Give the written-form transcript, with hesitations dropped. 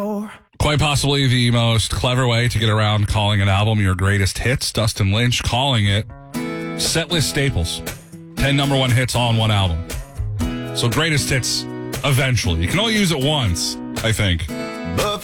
Quite possibly the most clever way to get around calling an album your greatest hits. Dustin Lynch calling it Setlist Staples. 10 number one hits all on one album. So greatest hits eventually. You can only use it once, I think.